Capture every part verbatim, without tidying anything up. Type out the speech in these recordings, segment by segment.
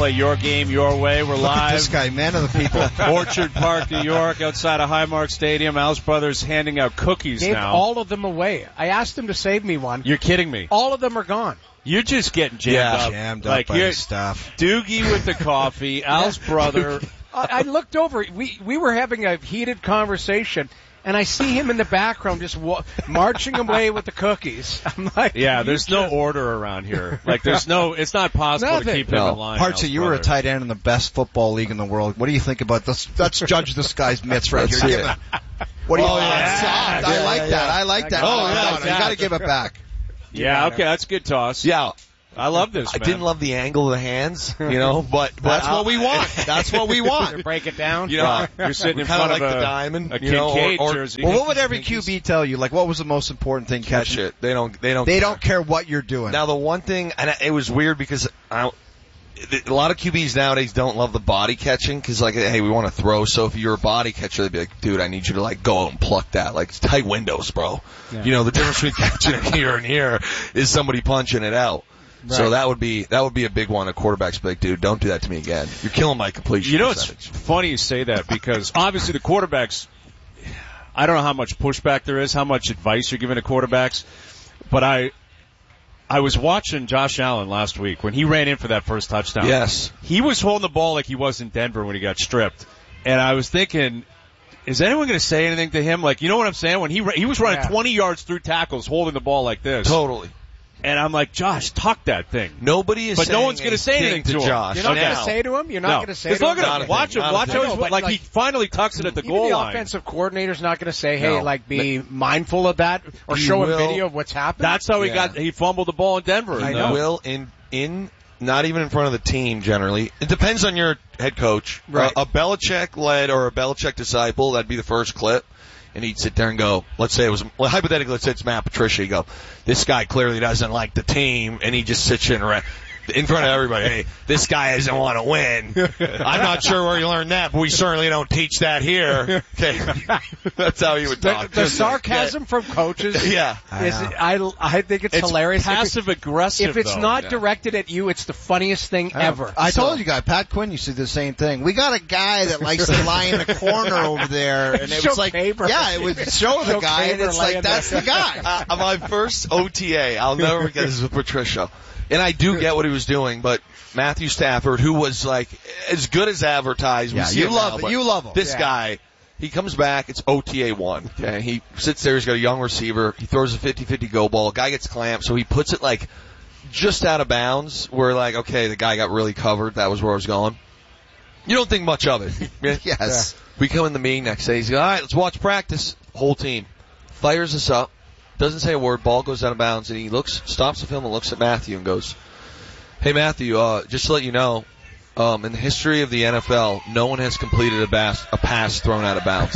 play your game your way. We're Look live. at this guy, man of the people. Orchard Park, New York, outside of Highmark Stadium. Al's Brothers handing out cookies Gave now. all of them away. I asked him to save me one. You're kidding me. All of them are gone. You're just getting jammed yeah, up. jammed like up by you're his stuff. Doogie with the coffee, Al's brother. I, I looked over. We we were having a heated conversation, and I see him in the background just wa- marching away with the cookies. I'm like, Yeah, there's no order around here. Like, there's no, it's not possible Nothing. to keep him No. in line. Hartzell, Al's you were a brother. tight end in the best football league in the world. What do you think about this? Let's judge this guy's mitts right Let's here. see Give it. it. What do you Oh, think? yeah. Soft. Yeah, I like yeah, that. yeah. I like that. Oh, No, yeah, no, no, you yeah. got to give it back. Yeah, okay, that's a good toss. Yeah. I love this, I man. didn't love the angle of the hands, you know, but, but That's what we want. That's what we want. break it down. You know, You're sitting in kind front of like of the a, diamond, a you know, Kincaid or, or jersey. Well, what would every Q B tell you? Like, what was the most important thing? catch Catching? it. They don't. They don't. They care. don't care what you're doing. Now the one thing, and it was weird because I, a lot of Q Bs nowadays don't love the body catching because like, hey, we want to throw. So if you're a body catcher, they'd be like, dude, I need you to like go out and pluck that. Like it's tight windows, bro. Yeah. You know the difference between catching it here and here is somebody punching it out. So Right. that would be that would be a big one. A quarterback's be like, dude, don't do that to me again. You're killing my completion You know, it's percentage. funny you say that because obviously the quarterbacks, I don't know how much pushback there is, how much advice you're giving to quarterbacks, but I, I was watching Josh Allen last week when he ran in for that first touchdown. Yes. He was holding the ball like he was in Denver when he got stripped. And I was thinking, is anyone going to say anything to him? Like, you know what I'm saying? When he, ra- he was running Yeah. twenty yards through tackles holding the ball like this. Totally. And I'm like, Josh, tuck that thing. Nobody is But no saying one's gonna say anything to him. Josh. You're not now. going to say to him? You're not No. going to say Just to look him? at Not him. a Watch thing. him. Not a Watch thing. how No, he's, but like, like- he finally tucks it at the Even goal the line. offensive coordinator's not going to say, hey, No. like, be mindful of that or He show will. a video of what's happened. That's how he Yeah. got, he fumbled the ball in Denver. I And, know. uh, Will in in not even in front of the team generally. It depends on your head coach. Right. A, a Belichick led or a Belichick disciple, that'd be the first clip. And he'd sit there and go, let's say it was, well, hypothetically, let's say it's Matt Patricia. He'd go, this guy clearly doesn't like the team. And he just sits in, re- in front of everybody. Hey, this guy doesn't want to win. I'm not sure where you learned that, but we certainly don't teach that here. Okay. That's how he would the, talk. the sarcasm from coaches Yeah. is, I, I think it's, It's hilarious. passive aggressive. If it's though. not Yeah. directed at you, it's the funniest thing ever. I So- told you guys, Pat Quinn used to do the same thing. We got a guy that likes to lie in the corner over there, and it Show was like, paper. yeah, it would show the Show guy, and paper it's like, laying that's there. the guy. Uh, my first O T A, I'll never forget this with Patricia. And I do get what he was doing, but Matthew Stafford, who was like as good as advertised, we Yeah, see you it love now, it. but You love him. This Yeah. guy, he comes back, it's O T A one. Okay, he sits there, he's got a young receiver, he throws a fifty-fifty go ball, guy gets clamped, so he puts it like just out of bounds. Where like, okay, the guy got really covered. That was where I was going. You don't think much of it. Yeah? Yes. We come in the meeting next day. He's like, all right, let's watch practice. Whole team fires us up. Doesn't say a word. Ball goes out of bounds, and he looks, stops the film, and looks at Matthew and goes, "Hey Matthew, uh, just to let you know, um, in the history of the N F L, no one has completed a, bas- a pass thrown out of bounds."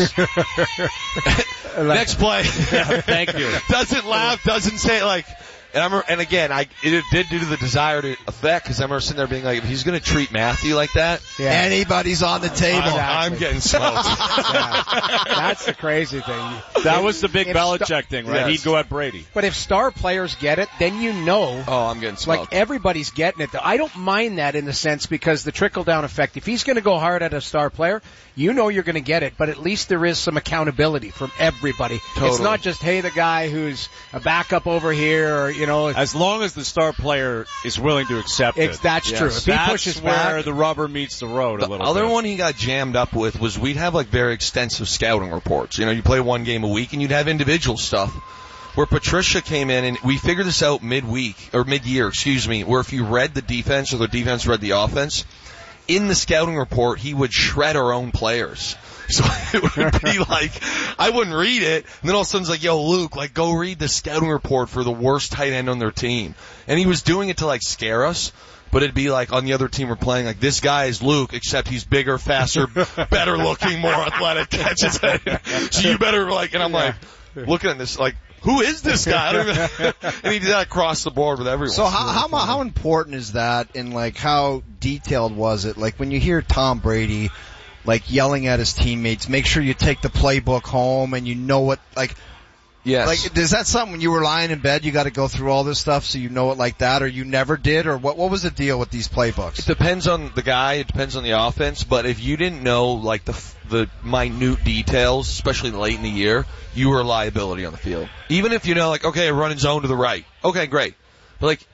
Next play. Thank you. Doesn't laugh. Doesn't say like. And I'm, and again, I it did due to the desired effect because I remember sitting there being like, if he's going to treat Matthew like that, Yeah. Anybody's on the table. I'm, Exactly. I'm getting smoked. Yeah. That's the crazy thing. That was the big If Belichick thing, right? Yes. He'd go at Brady. But if star players get it, then you know. Oh, I'm getting smoked. Like everybody's getting it. Though. I don't mind that in the sense because the trickle down effect. If he's going to go hard at a star player, you know you're going to get it. But at least there is some accountability from everybody. It's Totally. not just hey the guy who's a backup over here or you know. As long as the star player is willing to accept It's, it. that's Yes. true. If he That's pushes where back, the rubber meets the road a The little other bit. one he got jammed up with was we'd have like very extensive scouting reports. You know, you play one game a week and you'd have individual stuff. Where Patricia came in and we figured this out midweek or mid-year, excuse me, where if you read the defense or the defense read the offense, in the scouting report he would shred our own players. So it would be like, I wouldn't read it, and then all of a sudden it's like, yo, Luke, like, go read the scouting report for the worst tight end on their team. And he was doing it to, like, scare us, but it'd be like, on the other team we're playing, like, this guy is Luke, except he's bigger, faster, better looking, more athletic, catches it. So you better, like, and I'm like, looking at this, like, who is this guy? I don't even, and he did that across the board with everyone. So how how mu- how important is that, and like how detailed was it? Like when you hear Tom Brady like yelling at his teammates, make sure you take the playbook home and you know what like Yes. Like, is that something when you were lying in bed, you got to go through all this stuff so you know it like that, or you never did, or what? What was the deal with these playbooks? It depends on the guy. It depends on the offense. But if you didn't know like the the minute details, especially late in the year, you were a liability on the field. Even if you know, like, okay, running zone to the right. Okay, great. But like,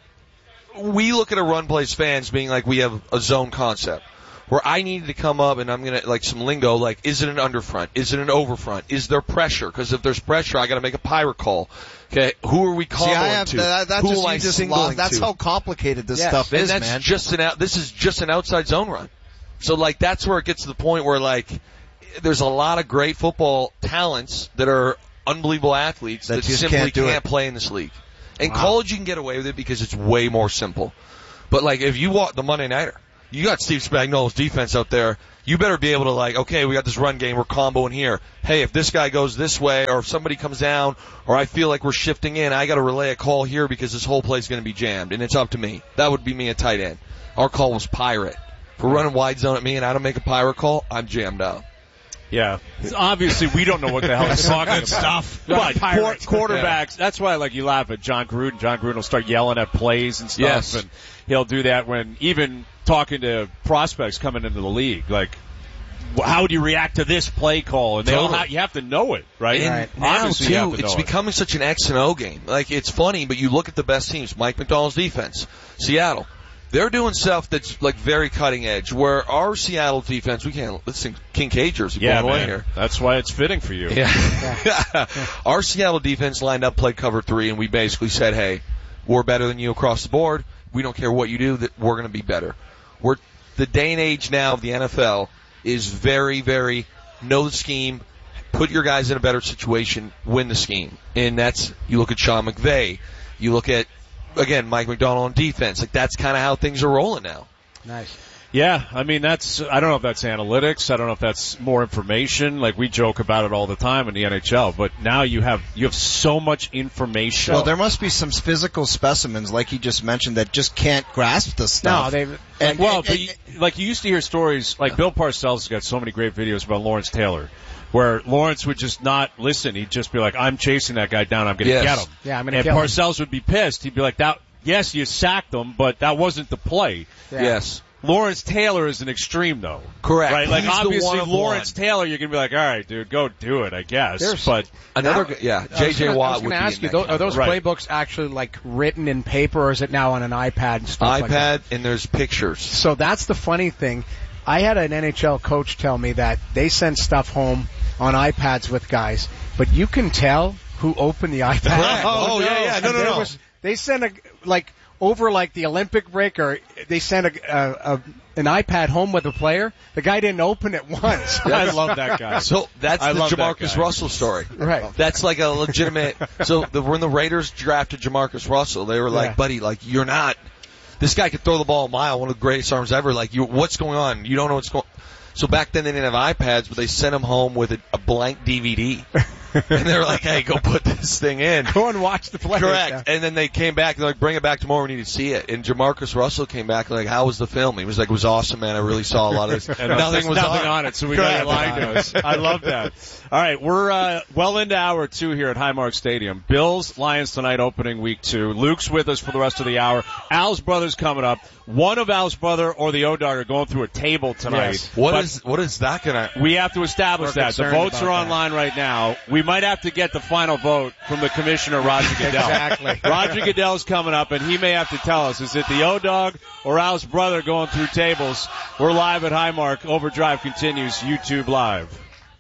we look at a run plays fans being like we have a zone concept. Where I needed to come up and I'm going to, like some lingo, like, is it an underfront? Is it an overfront? Is there pressure? Because if there's pressure, I got to make a pirate call. Okay, who are we calling See, I have, to? That, that's who just, am I just singling lost, That's to? how complicated this yes. stuff and is, that's man. Just an out, this is just an outside zone run. So, like, that's where it gets to the point where, like, there's a lot of great football talents that are unbelievable athletes that, that just simply can't, do can't it. play in this league. In Wow. college, you can get away with it because it's way more simple. But, like, if you walk the Monday Nighter, you got Steve Spagnuolo's defense out there. You better be able to, like, okay, we got this run game, we're comboing here. Hey, if this guy goes this way, or if somebody comes down, or I feel like we're shifting in, I got to relay a call here because this whole play's going to be jammed, and it's up to me. That would be me at tight end. Our call was pirate. If we're running wide zone at me and I don't make a pirate call, I'm jammed out. Yeah. Obviously, we don't know what the hell he's talking about. stuff. But Pirates. quar- quarterbacks, that's why, like, you laugh at John Gruden. John Gruden will start yelling at plays and stuff. Yes. And he'll do that when even talking to prospects coming into the league. Like, wh- how would you react to this play call? And they all Totally. ha- you have to know it, right? And Right. now, Obviously, you have too, to know it's it. becoming such an X and O game. Like, it's funny, but you look at the best teams. Mike McDonald's defense, Seattle. They're doing stuff that's, like, very cutting edge, where our Seattle defense, we can't, let's think Kincaid jersey Yeah, blown away man. here. That's why it's fitting for you. Yeah. Our Seattle defense lined up, played cover three, and we basically said, hey, we're better than you across the board. We don't care what you do, that we're going to be better. We're, the day and age now of the N F L is very, very know the scheme, put your guys in a better situation, win the scheme. And that's, you look at Sean McVay, you look at, again, Mike McDonald on defense. Like, that's kind of how things are rolling now. Nice. Yeah, I mean, that's, I don't know if that's analytics. I don't know if that's more information. Like, we joke about it all the time in the N H L, but now you have, you have so much information. Well, there must be some physical specimens, like you just mentioned, that just can't grasp the stuff. No, they've. And, well, and- but you, like, you used to hear stories, like Bill Parcells has got so many great videos about Lawrence Taylor, where Lawrence would just not listen. He'd just be like, I'm chasing that guy down. I'm going to Yes. get him. Yeah, I'm gonna And kill him. Parcells would be pissed. He'd be like, that, yes, you sacked him, but that wasn't the play. Yeah. Yes. Lawrence Taylor is an extreme, though. Correct. Right? Like, He's the obviously, one of Lawrence one. Taylor, you're going to be like, all right, dude, go do it, I guess. There's- but Another, Now- g- yeah, I J was J gonna- I Watt was would going be to ask in you, that those, are those Right. playbooks actually like written in paper, or is it now on an iPad and stuff like that? iPad, and there's pictures. So that's the funny thing. I had an N H L coach tell me that they send stuff home on iPads with guys, but you can tell who opened the iPad. Correct. Oh, yeah, yeah. No, And no, there no. was- they sent a like over like the Olympic break, or they sent a, a, a an iPad home with a player. The guy didn't open it once. I love that guy. So that's I the love that Jamarcus guy. Russell story. Right. That's like a legitimate. So the, when the Raiders drafted Jamarcus Russell, they were like, Yeah. buddy, like, you're not. This guy could throw the ball a mile, one of the greatest arms ever. Like, you, what's going on? You don't know what's going. So back then they didn't have iPads, but they sent him home with a, a blank D V D, and they were like, hey, go put this thing in. Go and watch the play. Correct. And then they came back and they're like, bring it back tomorrow. We need to see it. And Jamarcus Russell came back and like, how was the film? He was like, it was awesome, man. I really saw a lot of this. And nothing was nothing on it, so we got Correct. you lying to us. I love that. All right, we're uh, well into hour two here at Highmark Stadium. Bills, Lions tonight, opening week two. Luke's with us for the rest of the hour. Al's brother's coming up. One of Al's brother or the O-Dog are going through a table tonight. Yes. What But is what is that gonna? we have to establish We're that. The concerned votes about are that. online right now. We might have to get the final vote from the commissioner, Roger Goodell. Exactly. Roger Goodell's coming up, and he may have to tell us, is it the O-Dog or Al's brother going through tables? We're live at Highmark. Overdrive continues, YouTube Live.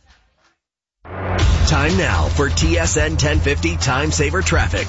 Time now for T S N ten fifty Time Saver Traffic.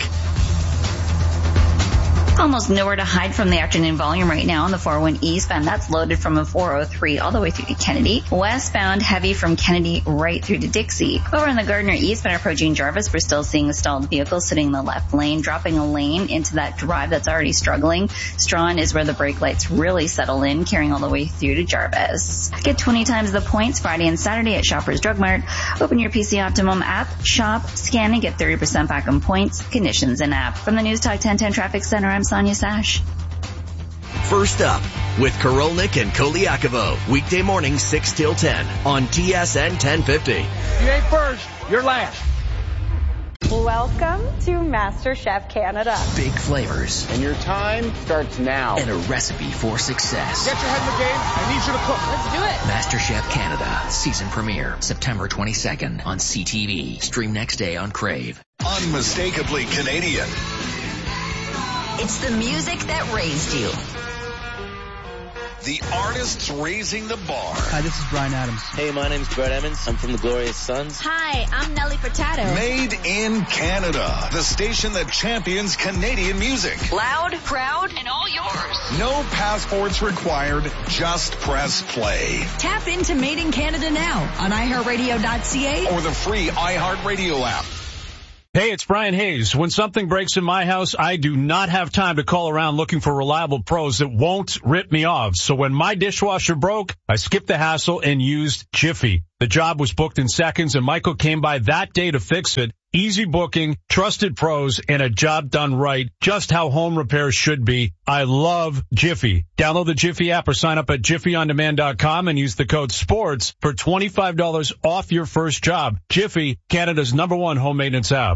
Almost nowhere to hide from the afternoon volume right now on the four oh one eastbound. That's loaded from a four oh three all the way through to Kennedy. Westbound, heavy from Kennedy right through to Dixie. Over in the Gardner eastbound approaching Jarvis, we're still seeing a stalled vehicle sitting in the left lane, dropping a lane into that drive that's already struggling. Strawn is where the brake lights really settle in, carrying all the way through to Jarvis. Get twenty times the points Friday and Saturday at Shoppers Drug Mart. Open your P C Optimum app, shop, scan, and get thirty percent back on points, conditions, and app. From the News Talk ten ten Traffic Center, I'm Sonia Sash. First up, with Korolnik and Koliakovo, weekday morning six till ten on T S N ten fifty. You ain't first, you're last. Welcome to MasterChef Canada. Big flavors. And your time starts now. And a recipe for success. Get your head in the game. I need you to cook. Let's do it. MasterChef Canada. Season premiere. September twenty-second on C T V. Stream next day on Crave. Unmistakably Canadian. It's the music that raised you. The artists raising the bar. Hi, this is Bryan Adams. Hey, my name's Brett Emmons. I'm from the Glorious Sons. Hi, I'm Nelly Furtado. Made in Canada. The station that champions Canadian music. Loud, proud, and all yours. No passports required. Just press play. Tap into Made in Canada now on i heart radio dot c a or the free iHeartRadio app. Hey, it's Brian Hayes. When something breaks in my house, I do not have time to call around looking for reliable pros that won't rip me off. So when my dishwasher broke, I skipped the hassle and used Jiffy. The job was booked in seconds, and Michael came by that day to fix it. Easy booking, trusted pros, and a job done right, just how home repairs should be. I love Jiffy. Download the Jiffy app or sign up at jiffy on demand dot com and use the code SPORTS for twenty-five dollars off your first job. Jiffy, Canada's number one home maintenance app.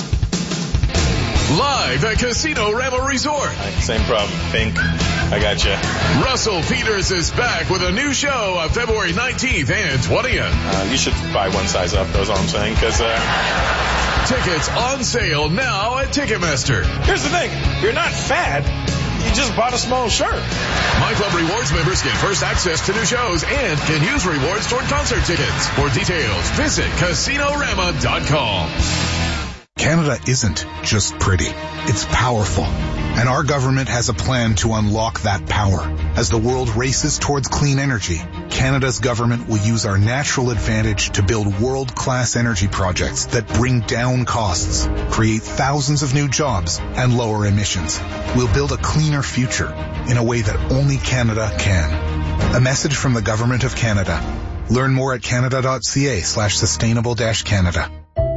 Live at Casino Rama Resort. Same problem. Pink. I got you. Russell Peters is back with a new show on February nineteenth and twentieth. Uh, you should buy one size up, that's all I'm saying, because, uh... Tickets on sale now at Ticketmaster. Here's the thing. You're not fat. You just bought a small shirt. My Club Rewards members get first access to new shows and can use rewards toward concert tickets. For details, visit casino rama dot com. Canada isn't just pretty. It's powerful. And our government has a plan to unlock that power. As the world races towards clean energy, Canada's government will use our natural advantage to build world-class energy projects that bring down costs, create thousands of new jobs, and lower emissions. We'll build a cleaner future in a way that only Canada can. A message from the Government of Canada. Learn more at canada dot c a slash sustainable dash Canada.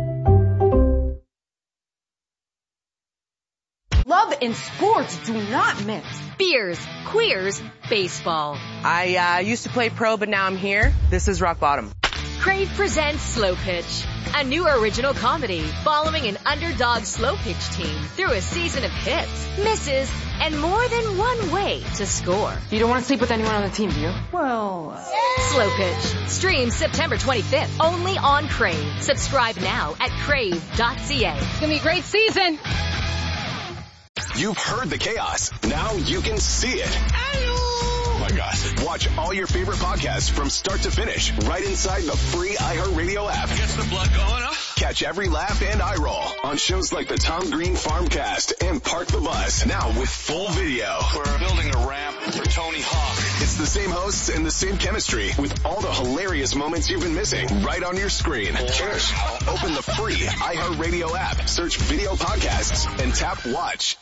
Love and sports do not mix. Beers, queers, baseball. I uh, used to play pro, but now I'm here. This is rock bottom. Crave presents Slow Pitch, a new original comedy following an underdog slow pitch team through a season of hits, misses, and more than one way to score. You don't want to sleep with anyone on the team, do you? Well, Slow Pitch. Streams September twenty-fifth, only on Crave. Subscribe now at crave dot c a. It's going to be a great season. You've heard the chaos. Now you can see it. Oh my gosh. Watch all your favorite podcasts from start to finish right inside the free iHeartRadio app. Gets the blood going, huh? Catch every laugh and eye roll on shows like the Tom Green Farmcast and Park the Bus. Now with full video. We're building a ramp for Tony Hawk. It's the same hosts and the same chemistry with all the hilarious moments you've been missing right on your screen. Cheers. Open the free iHeartRadio app, search video podcasts, and tap watch.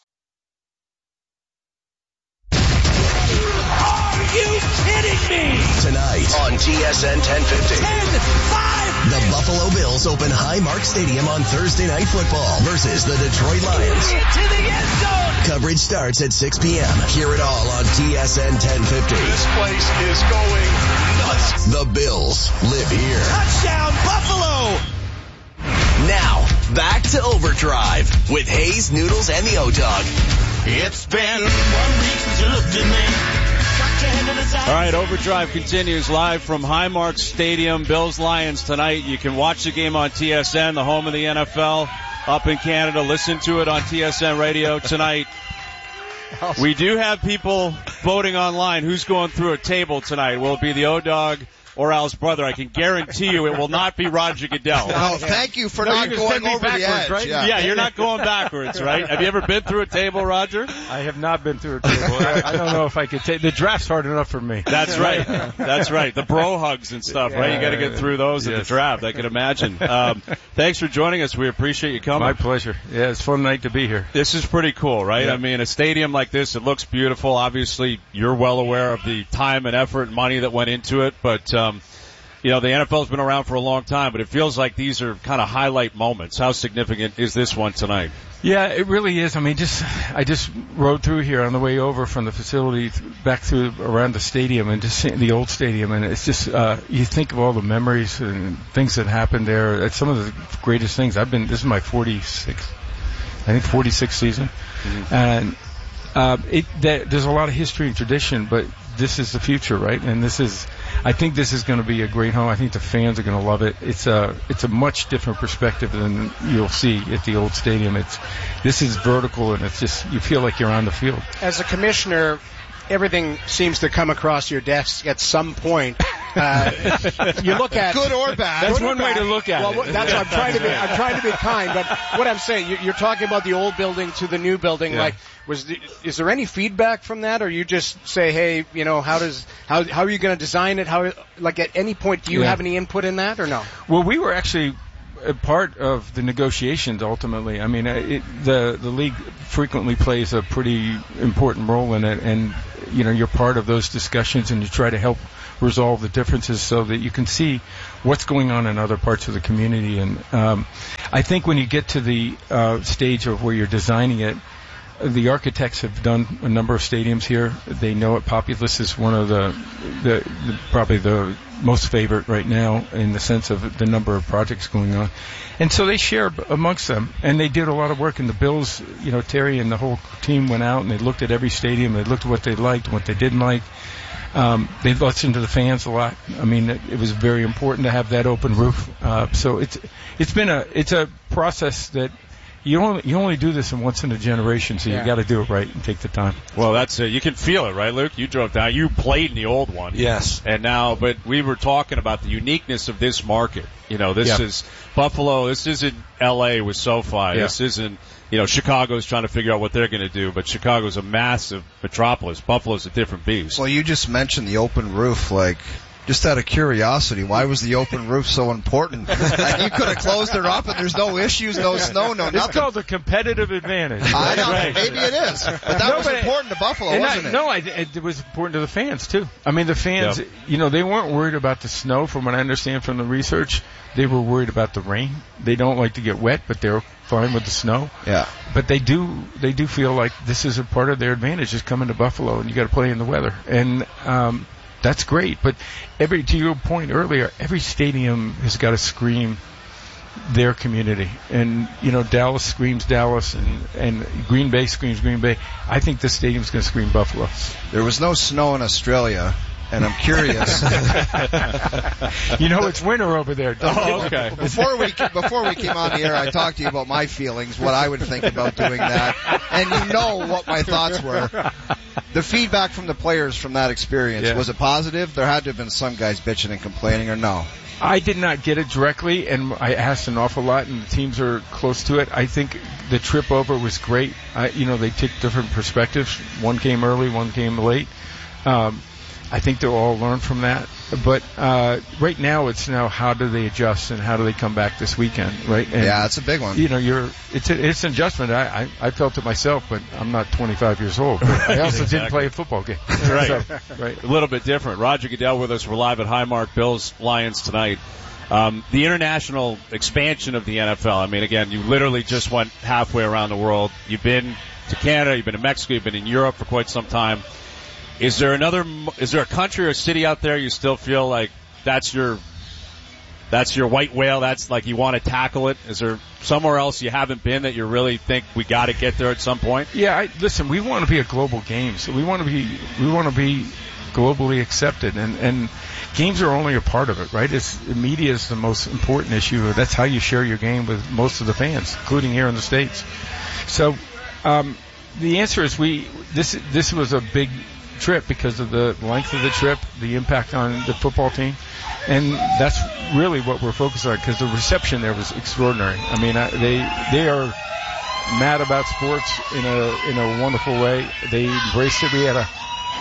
Are you kidding me? Tonight on T S N ten fifty. ten five The Buffalo Bills open Highmark Stadium on Thursday Night Football versus the Detroit Lions. Into the end zone. Coverage starts at six p.m. Hear it all on T S N ten fifty. This place is going nuts. The Bills live here. Touchdown, Buffalo! Now, back to Overdrive with Hayes, Noodles, and the O-Dog. It's been one week since you looked at me. All right, Overdrive continues live from Highmark Stadium. Bills Lions tonight. You can watch the game on T S N, the home of the N F L up in Canada. Listen to it on T S N Radio tonight. We do have people voting online. Who's going through a table tonight? Will it be the O-Dog or Al's brother? I can guarantee you it will not be Roger Goodell. No, thank you for No, not you just going take me over the backwards, edge. right? Yeah. Yeah, you're not going backwards, right? Have you ever been through a table, Roger? I have not been through a table. I, I don't know if I could take the draft's hard enough for me. That's right. That's right. The bro hugs and stuff, right? You got to get through those yes. at the draft. I can imagine. Um, thanks for joining us. We appreciate you coming. My pleasure. Yeah, it's a fun night to be here. This is pretty cool, right? Yeah. I mean, a stadium like this, it looks beautiful. Obviously, you're well aware of the time and effort and money that went into it, but um, you know, the N F L's been around for a long time, but it feels like these are kind of highlight moments. How significant is this one tonight? Yeah, it really is. I mean, just I just rode through here on the way over from the facility back through around the stadium and just seeing the old stadium, and it's just uh, you think of all the memories and things that happened there. It's some of the greatest things. I've been. This is my forty-sixth, I think forty-sixth season, mm-hmm. and uh, it that, there's a lot of history and tradition, but this is the future, right? And this is. I think this is going to be a great home. I think the fans are going to love it. It's a it's a much different perspective than you'll see at the old stadium. It's this is vertical, and it's just you feel like you're on the field. As a commissioner, everything seems to come across your desk at some point. Uh, you look at good or bad. That's good one way to look at well, it. That's what I'm trying to be. I'm trying to be kind, but what I'm saying, you- you're talking about the old building to the new building. Yeah. Like, was the, is there any feedback from that, or you just say, hey, you know, how does how how are you going to design it? How like at any point do you Yeah. have any input in that or no? Well, we were actually a part of the negotiations ultimately. I mean, uh, it, the the league frequently plays a pretty important role in it, and you know, you're part of those discussions, and you try to help resolve the differences so that you can see what's going on in other parts of the community. And um, I think when you get to the uh, stage of where you're designing it, the architects have done a number of stadiums here. They know it. Populous is one of the, the, the probably the most favorite right now in the sense of the number of projects going on. And so they share amongst them, and they did a lot of work. And the Bills, you know, Terry and the whole team went out and they looked at every stadium. They looked at what they liked and what they didn't like. Um, they listened to the fans a lot. I mean, it, it was very important to have that open roof. Uh, so it's it's been a it's a process that you only you only do this once in a generation. So Yeah. you got to do it right and take the time. Well, that's it. You can feel it, right, Luke? You drove down. You played in the old one. Yes. And now, but we were talking about the uniqueness of this market. You know, this Yeah. is Buffalo. This isn't L A with SoFi. Yeah. This isn't, you know, Chicago's trying to figure out what they're going to do, but Chicago's a massive metropolis. Buffalo's a different beast. Well, you just mentioned the open roof, like, just out of curiosity, why was the open roof so important? Like, you could have closed it up and there's no issues, no snow, no It's nothing. called a competitive advantage. I know, Right. maybe it is. But that No, was but- important to Buffalo, And wasn't I, it? No, I, it was important to the fans too. I mean, the fans, Yep. you know, they weren't worried about the snow. From what I understand from the research, they were worried about the rain. They don't like to get wet, but they're fine with the snow. Yeah. But they do, they do feel like this is a part of their advantage is coming to Buffalo, and you got to play in the weather, and um, that's great. But every, to your point earlier, every stadium has got to scream their community. And, you know, Dallas screams Dallas and, and Green Bay screams Green Bay. I think this stadium's going to scream Buffalo. There was no snow in Australia, and I'm curious. You know, it's winter over there. Oh, okay. Before we before we came on the air, I talked to you about my feelings, what I would think about doing that, and you know what my thoughts were. The feedback from the players from that experience, Yeah. was it positive? There had to have been some guys bitching and complaining, or no? I did not get it directly, and I asked an awful lot, and the teams are close to it. I think the trip over was great. I, you know, they took different perspectives. One came early, one came late. Um, I think they'll all learn from that. But uh, right now, it's now how do they adjust and how do they come back this weekend, right? And, Yeah, it's a big one. You know, you're it's a, it's an adjustment. I, I I felt it myself, but I'm not twenty-five years old. But I also didn't Exactly. play a football game. Right. So, right. A little bit different. Roger Goodell with us. We're live at Highmark Bills Lions tonight. Um, the international expansion of the N F L. I mean, again, you literally just went halfway around the world. You've been to Canada, you've been to Mexico, you've been in Europe for quite some time. Is there another? Is there a country or a city out there you still feel like that's your that's your white whale? That's like you want to tackle it. Is there somewhere else you haven't been that you really think we got to get there at some point? Yeah, I, listen, we want to be a global game, so we want to be we want to be globally accepted, and and games are only a part of it, right? It's the media is the most important issue. That's how you share your game with most of the fans, including here in the States. So, um, the answer is we this this was a big trip because of the length of the trip, the impact on the football team, and that's really what we're focused on because the reception there was extraordinary. I mean, I, they they are mad about sports in a in a wonderful way. They embraced it. We had a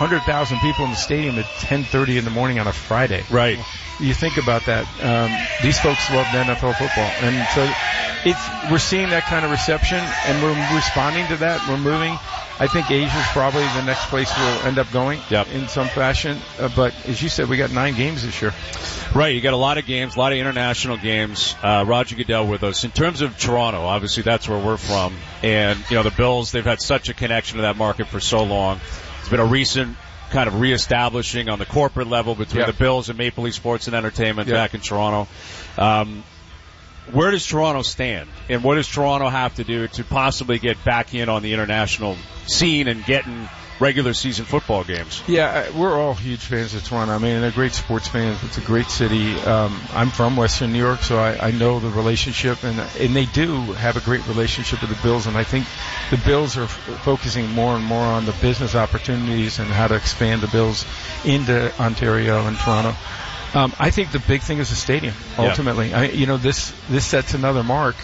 hundred thousand people in the stadium at ten thirty in the morning on a Friday. Right. You think about that. Um, these folks love N F L football, and so it's we're seeing that kind of reception, and we're responding to that. We're moving. I think Asia's probably the next place we'll end up going yep. in some fashion. Uh, but as you said, we got nine games this year. Right, you got a lot of games, a lot of international games. Uh, Roger Goodell with us. In terms of Toronto, obviously that's where we're from. And, you know, the Bills, they've had such a connection to that market for so long. It's been a recent kind of reestablishing on the corporate level between yeah. the Bills and Maple Leaf Sports and Entertainment yeah. back in Toronto. Um, where does Toronto stand? And what does Toronto have to do to possibly get back in on the international scene and getting regular season football games? Yeah, we're all huge fans of Toronto. I mean, they're great sports fans. It's a great city. Um, I'm from Western New York, so I, I know the relationship, and and they do have a great relationship with the Bills, and I think the Bills are f- focusing more and more on the business opportunities and how to expand the Bills into Ontario and Toronto. Um, I think the big thing is the stadium, ultimately. Yeah. I, you know, this this sets another mark.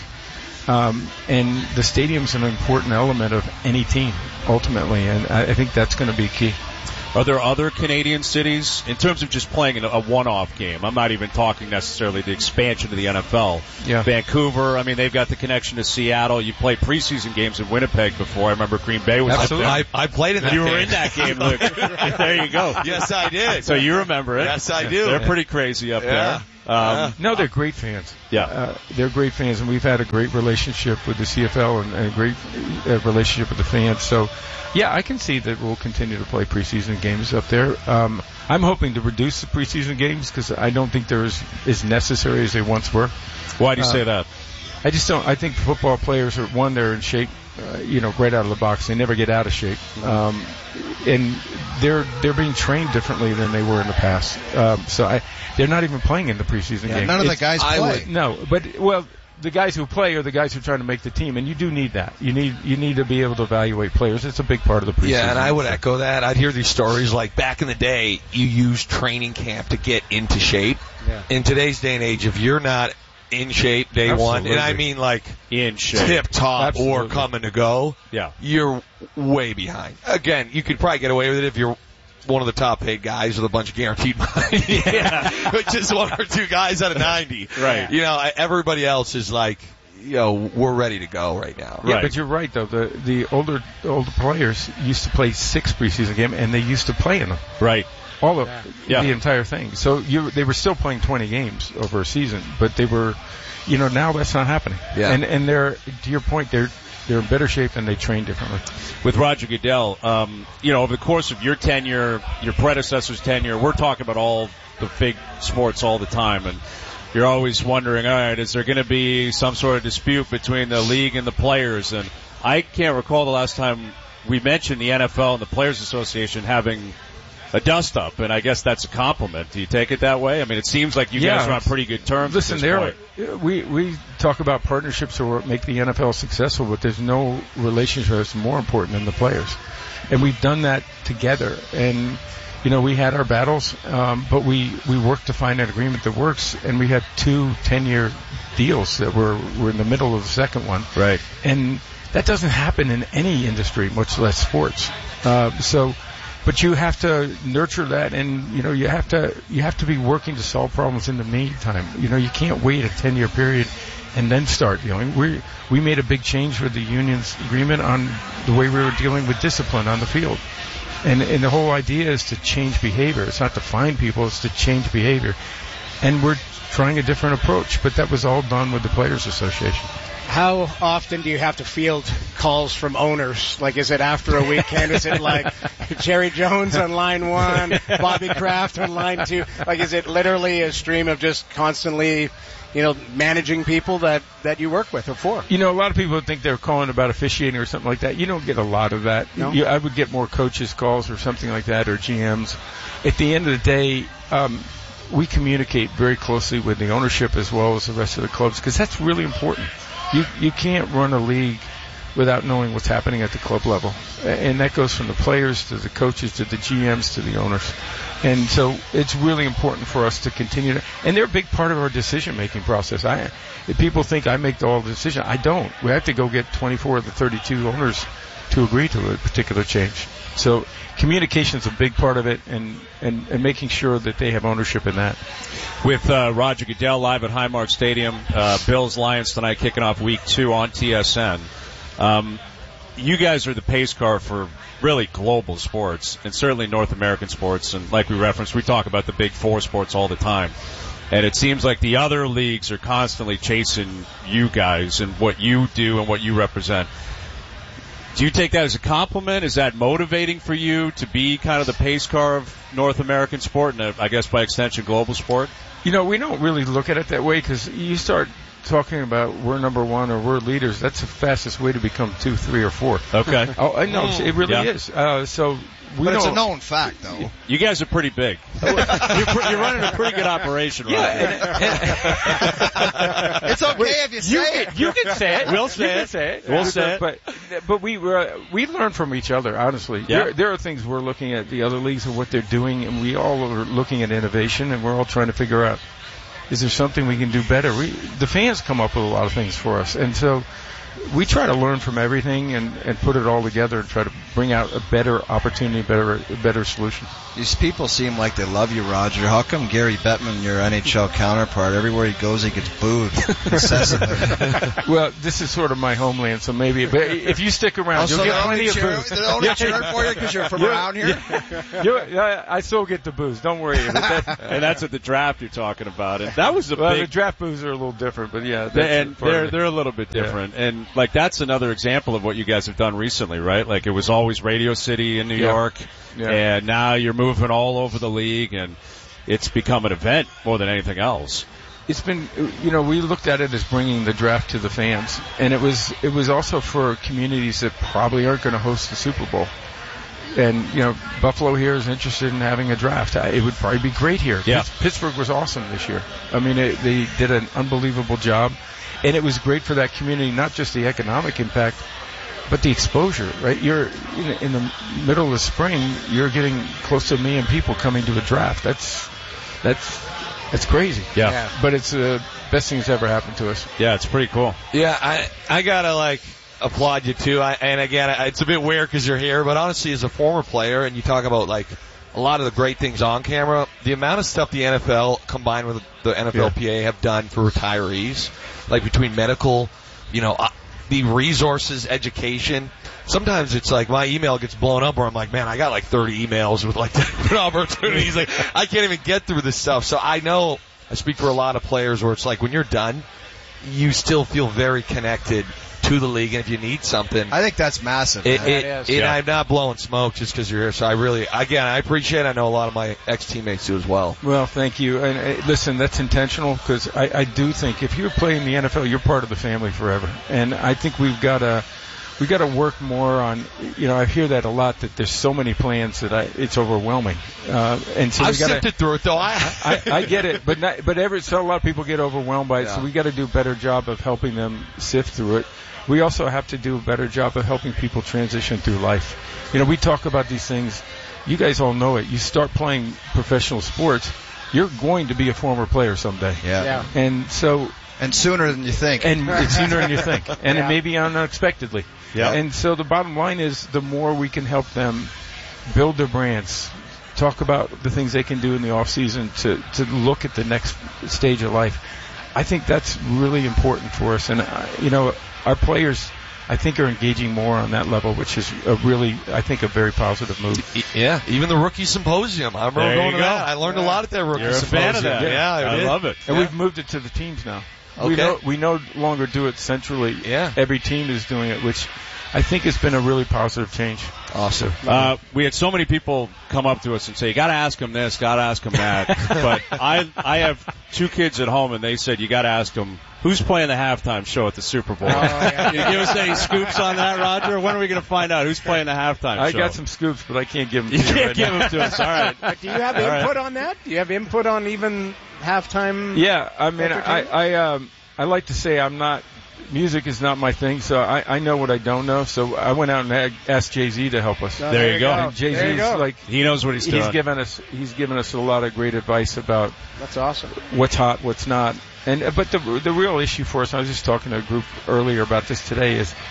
Um, and the stadium's an important element of any team, ultimately, and I, I think that's going to be key. Are there other Canadian cities, in terms of just playing a one-off game? I'm not even talking necessarily the expansion to the N F L. Yeah. Vancouver, I mean, they've got the connection to Seattle. You played preseason games in Winnipeg before. I remember Green Bay was Absolutely. up there. I, I played in that you game. You were in that game, Luke. There you go. Yes, I did. So you remember it. Yes, I do. They're pretty crazy up yeah. there. Um, uh, no, they're great fans. Yeah, uh, they're great fans, and we've had a great relationship with the C F L and, and a great uh, relationship with the fans. So, yeah, I can see that we'll continue to play preseason games up there. Um, I'm hoping to reduce the preseason games because I don't think they're as, as necessary as they once were. Why do you uh, say that? I just don't. I think football players are one. They're in shape, uh, you know, right out of the box. They never get out of shape, um, and they're they're being trained differently than they were in the past. Um, so I, they're not even playing in the preseason yeah, game. None of it's, the guys play. Would, no, but well, the guys who play are the guys who are trying to make the team, and you do need that. You need you need to be able to evaluate players. It's a big part of the preseason. Yeah, and I would echo that. I'd hear these stories like back in the day, you used training camp to get into shape. Yeah. In today's day and age, if you're not in shape day Absolutely. one, and I mean like in shape, tip top Absolutely. or coming to go, yeah, you're way behind. Again, you could probably get away with it if you're one of the top paid guys with a bunch of guaranteed money. Yeah. Which is one or two guys out of ninety. Right. You know, everybody else is like, you know, we're ready to go right now. Yeah, Right. but you're right though. The the older older players used to play six preseason games, and they used to play in them. Right. All of Yeah. the entire thing. So you they were still playing twenty games over a season, but they were, you know, now that's not happening. Yeah. And and they're, to your point, they're they're in better shape and they train differently. With Roger Goodell, um, you know, over the course of your tenure, your predecessor's tenure, we're talking about all the big sports all the time, and you're always wondering, all right, is there going to be some sort of dispute between the league and the players? And I can't recall the last time we mentioned the N F L and the Players Association having a dust-up, and I guess that's a compliment. Do you take it that way? I mean, it seems like you Yeah. guys are on pretty good terms Listen, at there this point. we we talk about partnerships that make the N F L successful, but there's no relationship that's more important than the players, and we've done that together. And you know, we had our battles, um, but we we worked to find an agreement that works, and we had two ten-year deals that were were in the middle of the second one. Right. And that doesn't happen in any industry, much less sports. Uh, so. But you have to nurture that, and you know you have to you have to be working to solve problems in the meantime. You know you can't wait a ten-year period and then start dealing. We we made a big change with the union's agreement on the way we were dealing with discipline on the field, and and the whole idea is to change behavior. It's not to fine people; it's to change behavior, and we're trying a different approach. But that was all done with the Players Association. How often do you have to field calls from owners? Like, is it after a weekend? Is it like Jerry Jones on line one, Bobby Kraft on line two? Like, is it literally a stream of just constantly, you know, managing people that, that you work with or for? You know, a lot of people think they're calling about officiating or something like that. You don't get a lot of that. No? You, I would get more coaches' calls or something like that, or G Ms. At the end of the day, um, we communicate very closely with the ownership as well as the rest of the clubs, because that's really important. You you can't run a league without knowing what's happening at the club level, and that goes from the players to the coaches to the G Ms to the owners. And so it's really important for us to continue to, and they're a big part of our decision-making process. I, if people think I make all the decisions, I don't. We have to go get twenty-four of the thirty-two owners to agree to a particular change. So communication is a big part of it, and, and, and making sure that they have ownership in that. With uh, Roger Goodell live at Highmark Stadium, uh, Bills Lions tonight kicking off week two on T S N. Um, you guys are the pace car for really global sports, and certainly North American sports. And like we referenced, we talk about the big four sports all the time. And it seems like the other leagues are constantly chasing you guys and what you do and what you represent. Do you take that as a compliment? Is that motivating for you to be kind of the pace car of North American sport and, uh, I guess, by extension, global sport? You know, we don't really look at it that way because you start talking about we're number one or we're leaders. That's the fastest way to become two, three, or four. Okay. Oh, I know. It really yeah. is. Uh, so we But don't, it's a known fact, though. You guys are pretty big. you're, pre- you're running a pretty good operation right yeah, now. It's okay if you say you it. Can, you can say it. We'll say you it. Can say it. We'll say it. But but we uh, we learn from each other. Honestly, yeah. there, there are things we're looking at the other leagues and what they're doing, and we all are looking at innovation, and we're all trying to figure out, is there something we can do better? We, the fans come up with a lot of things for us, and so we try to learn from everything and, and put it all together and try to bring out a better opportunity, better a better solution. These people seem like they love you, Roger. How come Gary Bettman, your N H L counterpart, everywhere he goes he gets booed incessantly? Well, this is sort of my homeland, so maybe. But if you stick around, also, you'll get plenty of cheer, booze. They only cheer for you because you're from you're, around here? You're, I still get the booze. Don't worry. That, and that's at the draft you're talking about. And that was a well, big... the draft booze are a little different, but yeah. They, and they're, they're a little bit different. Yeah. And, like, that's another example of what you guys have done recently, right? Like, it was always Radio City in New yeah. York. Yeah. And now you're moving all over the league, and it's become an event more than anything else. It's been, you know, we looked at it as bringing the draft to the fans, and it was it was also for communities that probably aren't going to host the Super Bowl. And, you know, Buffalo here is interested in having a draft. It would probably be great here. Yeah. Pittsburgh was awesome this year. I mean, it, they did an unbelievable job, and it was great for that community, not just the economic impact, but the exposure, right? You're in the middle of the spring, you're getting close to a million people coming to a draft. That's that's that's crazy. Yeah. yeah. But it's the best thing that's ever happened to us. Yeah, it's pretty cool. Yeah, I I gotta like applaud you too. I, and again, it's a bit weird because you're here, but honestly, as a former player, and you talk about like a lot of the great things on camera, the amount of stuff the N F L combined with the N F L P A yeah. have done for retirees, like between medical, you know. Uh, the resources, education. Sometimes it's like my email gets blown up where I'm like, man, I got like thirty emails with like different opportunities. Like, I can't even get through this stuff. So I know, I speak for a lot of players where it's like when you're done, you still feel very connected to the league, and if you need something, I think that's massive. It, man. it, it is. And yeah. I'm not blowing smoke just because you're here. So I really, again, I appreciate it. I know a lot of my ex-teammates do as well. Well, thank you. And uh, listen, that's intentional because I, I do think if you're playing the N F L, you're part of the family forever. And I think we've got to we got to work more on. You know, I hear that a lot that there's so many plans that I, it's overwhelming. Uh, and so I've we gotta, sifted through it though. I I, I get it, but not, but every so a lot of people get overwhelmed by it. Yeah. So we got to do a better job of helping them sift through it. We also have to do a better job of helping people transition through life. You know, we talk about these things. You guys all know it. You start playing professional sports, you're going to be a former player someday. Yeah. yeah. And so... And sooner than you think. And it's sooner than you think. And yeah. it may be unexpectedly. Yeah. And so the bottom line is the more we can help them build their brands, talk about the things they can do in the off season to, to look at the next stage of life, I think that's really important for us. And, uh, you know, our players, I think, are engaging more on that level, which is a really, I think, a very positive move. Yeah, even the Rookie Symposium. I remember there going to go. that. I learned yeah. a lot at that Rookie You're Symposium. You're a fan of that. Yeah, yeah I, I love it. And yeah. we've moved it to the teams now. Okay. We, no, we no longer do it centrally. Yeah. Every team is doing it, which I think has been a really positive change. Awesome. Uh, we had so many people come up to us and say, you gotta ask them this, gotta ask them that. But I, I have two kids at home and they said, you gotta ask them, who's playing the halftime show at the Super Bowl? Oh, yeah. Can you give us any scoops on that, Roger? When are we gonna find out who's playing the halftime I show? I got some scoops, but I can't give them to you. You can't right give now. them to us, alright. But do you have All input right. on that? Do you have input on even halftime? Yeah, I mean, I, I, um, I like to say I'm not, music is not my thing, so I, I know what I don't know. So I went out and asked Jay-Z to help us. No, there, there you go. And Jay-Z's like he knows what he's doing. He's given us he's given us a lot of great advice about that's awesome. What's hot, what's not. And but the the real issue for us, I was just talking to a group earlier about this today, is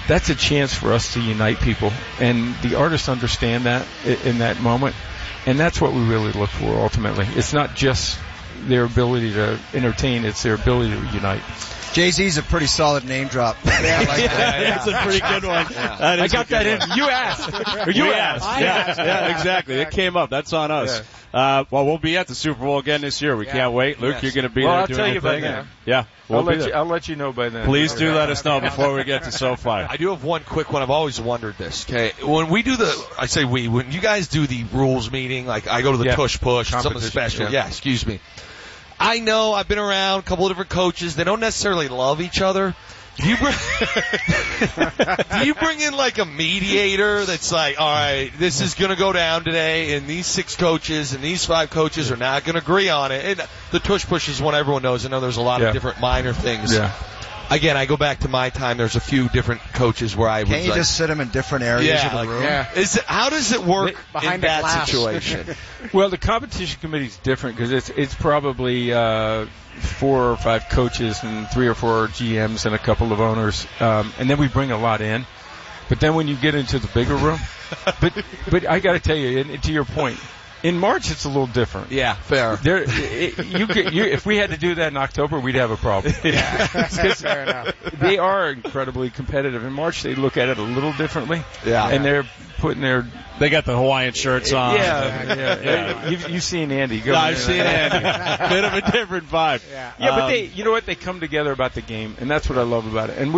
that's a chance for us to unite people, and the artists understand that in that moment, and that's what we really look for ultimately. It's not just their ability to entertain, it's their ability to unite. Jay-Z's a pretty solid name drop. Yeah, I like that. Yeah, that's a pretty good one. Yeah. That I got that in. One. You asked. Or you we asked. asked. Yeah, asked. yeah, exactly. It came up. That's on us. Yeah. Uh, well, we'll be at the Super Bowl again this year. We yeah. can't wait. Luke, yes. you're going to be well, there I'll doing tell your you by thing. then. Yeah, we'll I'll, be let there. you, I'll let you know by then. Please do let us know before we get to SoFi. I do have one quick one. I've always wondered this. Okay, when we do the, I say we, when you guys do the rules meeting, like I go to the yeah. tush push, something special. Yeah. yeah, excuse me. I know I've been around a couple of different coaches. They don't necessarily love each other. Do you bring, do you bring in like a mediator that's like, all right, this is going to go down today, and these six coaches and these five coaches are not going to agree on it? And the tush push is one everyone knows. I know there's a lot yeah. of different minor things. Yeah. Again, I go back to my time. There's a few different coaches where I was Can't you like, just sit them in different areas yeah, of the like, room? Yeah. Is it, how does it work Behind in the that glass. situation? Well, the competition committee is different because it's it's probably uh, four or five coaches and three or four G Ms and a couple of owners, um, and then we bring a lot in. But then when you get into the bigger room, but but I got to tell you, and to your point, in March it's a little different. Yeah, fair. There, it, you could, you, if we had to do that in October, we'd have a problem. Yeah, fair enough. They are incredibly competitive. In March, they look at it a little differently. Yeah, and they're putting their. They got the Hawaiian shirts on. Yeah, yeah. yeah. You've, you've seen Andy. Go no, I've seen Andy. Bit of a different vibe. Yeah, yeah um, but they, you know what? They come together about the game, and that's what I love about it. And